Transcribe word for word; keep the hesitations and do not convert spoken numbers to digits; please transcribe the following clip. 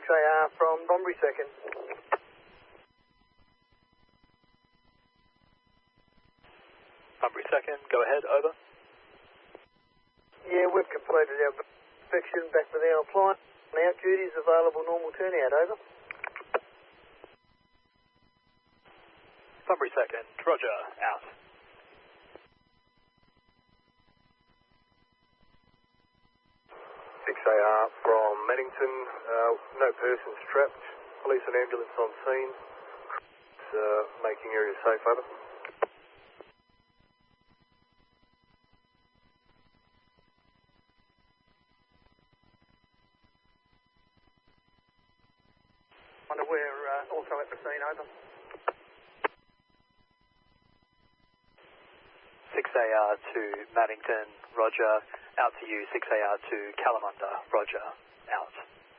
six A R from Bunbury second. Bunbury second, go ahead, over. Yeah, we've completed our inspection back with our appliance. Out duties available normal turnout, over. Bunbury second, roger, out. six A R from Maddington, uh, no persons trapped, police and ambulance on scene, uh, making area safe, over. Wonder we're uh, also at the scene, over. six A R to Maddington, roger. Out to you, six A R to Kalamunda, roger.